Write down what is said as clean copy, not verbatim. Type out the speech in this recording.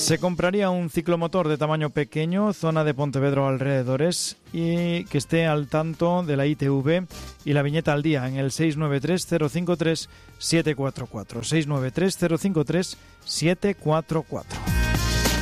Se compraría un ciclomotor de tamaño pequeño, zona de Pontevedra o alrededores, y que esté al tanto de la ITV y la viñeta al día en el 693-053-744. 693-053-744.